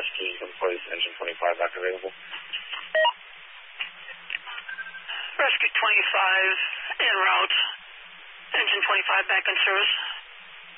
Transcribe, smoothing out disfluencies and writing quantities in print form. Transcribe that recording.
rescue, you can place engine 25 back available. Rescue 25 en route. Engine 25 back in service.